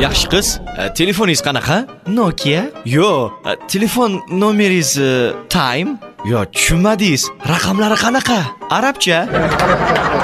Yaxshi qiz, telefoningiz qanaqa? Nokia. Yo, telefon nomeringiz Time? Yo, tushunmadingiz. Raqamlari qanaqa? Arabcha?